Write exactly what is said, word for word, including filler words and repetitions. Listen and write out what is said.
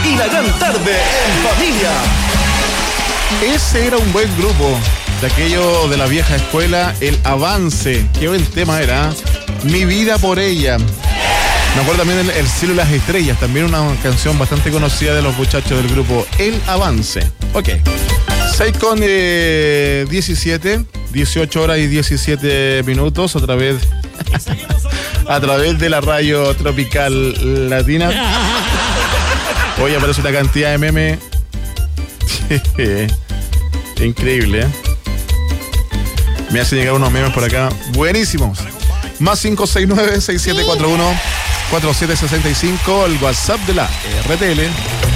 y la gran tarde en familia. Ese era un buen grupo, de aquello de la vieja escuela, El Avance. Qué buen tema era, Mi vida por ella. Me acuerdo también el, el cielo y las estrellas, también una canción bastante conocida de los muchachos del grupo El Avance. Ok, seis con eh, diecisiete, dieciocho horas y diecisiete minutos, otra vez a través de la radio tropical latina. Hoy aparece una cantidad de memes increíble, ¿eh? Me hacen llegar unos memes por acá buenísimos. Más cinco seis nueve, seis siete cuatro uno, cuatro siete seis cinco, el WhatsApp de la R T L.